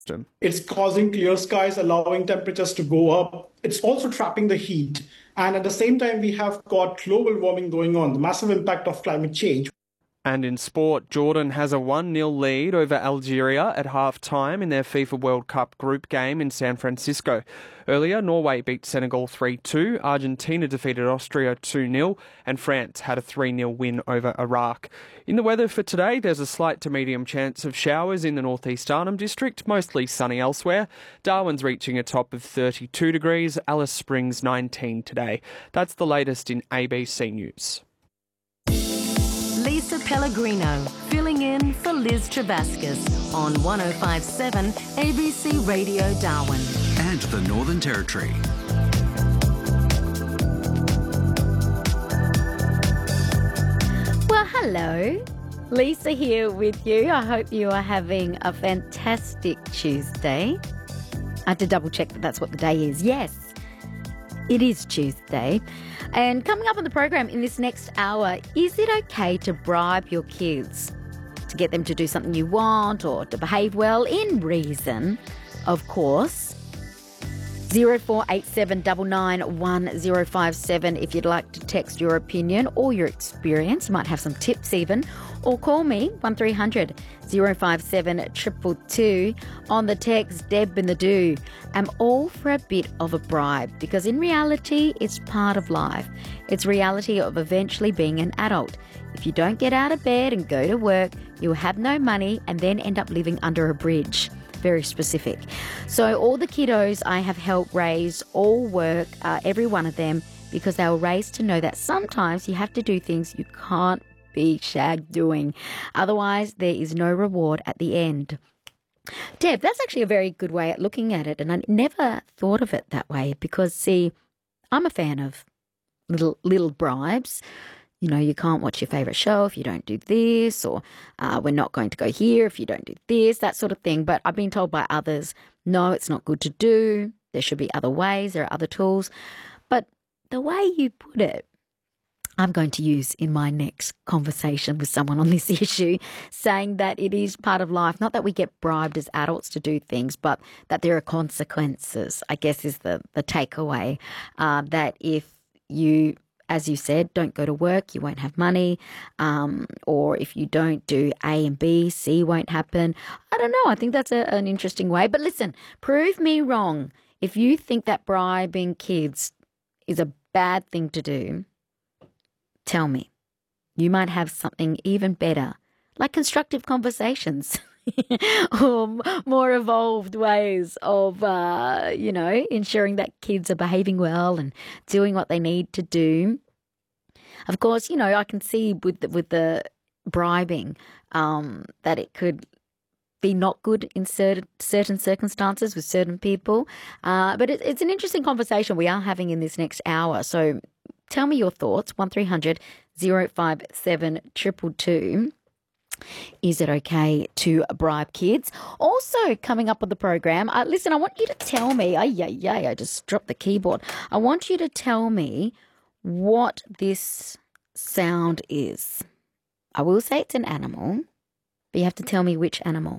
It's causing clear skies, allowing temperatures to go up. It's also trapping the heat. And at the same time, we have got global warming going on, the massive impact of climate change. And in sport, Jordan has a 1-0 lead over Algeria at half-time in their FIFA World Cup group game in San Francisco. Earlier, Norway beat Senegal 3-2, Argentina defeated Austria 2-0, and France had a 3-0 win over Iraq. In the weather for today, there's a slight to medium chance of showers in the northeast Arnhem District, mostly sunny elsewhere. Darwin's reaching a top of 32 degrees, Alice Springs 19 today. That's the latest in ABC News. Lisa Pellegrino, filling in for Liz Trebaskus on 105.7 ABC Radio Darwin. And the Northern Territory. Well, hello. Lisa here with you. I hope you are having a fantastic Tuesday. I have to double check that that's what the day is. Yes, it is Tuesday. And coming up on the program in this next hour, is it okay to bribe your kids to get them to do something you want or to behave well in reason, of course? 0487 991 if you'd like to text your opinion or your experience. You might have some tips even. Or call me 1300 057 222 on the text Deb and the Do. I'm all for a bit of a bribe because in reality it's part of life. It's reality of eventually being an adult. If you don't get out of bed and go to work, you'll have no money and then end up living under a bridge. Very specific. So all the kiddos I have helped raise all work, every one of them, because they were raised to know that sometimes you have to do things you can't be shagged doing. Otherwise, there is no reward at the end. Deb, that's actually a very good way at looking at it, and I never thought of it that way because, see, I'm a fan of little bribes. You know, you can't watch your favourite show if you don't do this, or we're not going to go here if you don't do this, that sort of thing. But I've been told by others, no, it's not good to do. There should be other ways. There are other tools. But the way you put it, I'm going to use in my next conversation with someone on this issue, saying that it is part of life, not that we get bribed as adults to do things, but that there are consequences, I guess is the takeaway, that if you, as you said, don't go to work, you won't have money, or if you don't do A and B, C won't happen. I don't know. I think that's an interesting way. But listen, prove me wrong. If you think that bribing kids is a bad thing to do, tell me. You might have something even better, like constructive conversations or more evolved ways of, ensuring that kids are behaving well and doing what they need to do. Of course, I can see with the bribing that it could be not good in certain circumstances with certain people. But it's an interesting conversation we are having in this next hour. So tell me your thoughts, 1300 057 222. Is it okay to bribe kids? Also coming up on the program, listen, I want you to tell me, I just dropped the keyboard. I want you to tell me what this sound is. I will say it's an animal, but you have to tell me which animal.